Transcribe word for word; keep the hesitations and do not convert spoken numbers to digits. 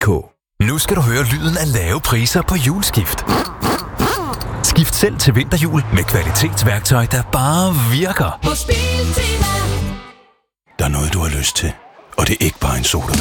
k. Nu skal du høre lyden af lave priser på Hjulskift. Skift selv til vinterhjul med kvalitetsværktøj, der bare virker. På Biltema. Der er noget, du har lyst til, og det er ikke bare en sodavand.